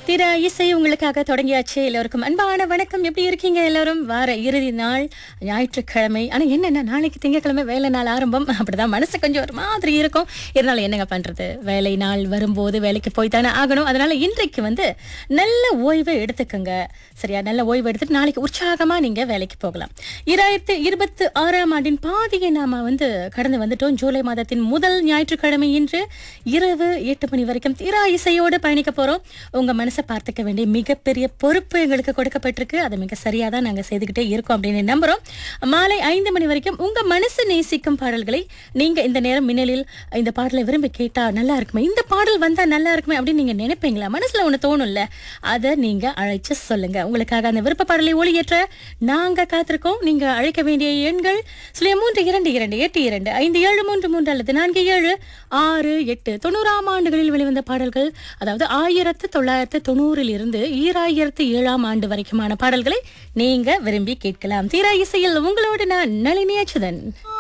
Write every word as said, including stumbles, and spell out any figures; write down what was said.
திரு இசை உங்களுக்காக தொடங்கியாச்சு. எல்லோருக்கும் அன்பான வணக்கம். எப்படி இருக்கீங்க எல்லாரும்? வார இறுதி நாள் ஞாயிற்றுக்கிழமை. ஆனா என்னன்னா நாளைக்கு திங்கட்கிழமை வேலை நாள் ஆரம்பம். அப்படிதான் மனசு கொஞ்சம் ஒரு மாதிரி இருக்கும். இருந்தாலும் என்னங்க பண்றது, வேலை நாள் வரும்போது வேலைக்கு போய் தானே ஆகணும். அதனால இன்றைக்கு வந்து நல்ல ஓய்வை எடுத்துக்கோங்க. சரியா, நல்ல ஓய்வு எடுத்துட்டு நாளைக்கு உற்சாகமா நீங்க வேலைக்கு போகலாம். இராயிரத்தி இருபத்தி ஆறாம் ஆண்டின் பாதியை நாம வந்து கடந்து வந்துட்டோம். ஜூலை மாதத்தின் முதல் ஞாயிற்றுக்கிழமை இன்று இரவு எட்டு மணி வரைக்கும் திரா இசையோடு பயணிக்க போறோம். உங்க மனசை பார்த்துக்க வேண்டிய மிகப்பெரிய பொறுப்பு எங்களுக்கு கொடுக்கப்பட்டிருக்கு. அதை மிக சரியா தான் நாங்க செய்துகிட்டே இருக்கோம் அப்படின்னு நம்புறோம். மாலை ஐந்து மணி வரைக்கும் உங்க மனசு நேசிக்கும் பாடல்களை நீங்க இந்த நேரம் மின்னலில் இந்த பாடலை விரும்பி கேட்டா நல்லா இருக்குமே, இந்த பாடல் வந்தா நல்லா இருக்குமே அப்படின்னு நீங்க நினைப்பீங்களா? மனசுல ஒண்ணு தோணும்ல, அதை நீங்க அழைச்சு சொல்லுங்க. உங்களுக்காக அந்த விருப்ப பாடலை ஒளியேற்ற நாங்க காத்திருக்கோம். நீங்க அழைக்க வேண்டிய எண்கள் சுழிய மூன்று இரண்டு இரண்டு எட்டு இரண்டு ஐந்து ஏழு மூன்று மூன்று அல்லது நான்கு ஏழு ஆறு எட்டு. தொண்ணூறாம் ஆண்டுகளில் வெளிவந்த பாடல்கள், அதாவது ஆயிரத்து தொள்ளாயிரத்து தொண்ணூறில் இருந்து ஈராயிரத்து ஏழாம் ஆண்டு வரைக்குமான பாடல்களை நீங்க விரும்பி கேட்கலாம். தீரா இசையில் உங்களோடு நான் நளினி அச்சுதன்.